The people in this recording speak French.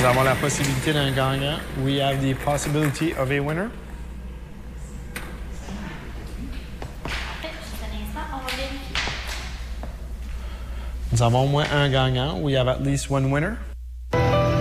avons la possibilité d'un gagnant. We have the possibility of a winner. Juste un instant, on va vérifier. Nous avons au moins un gagnant. We have at least one winner.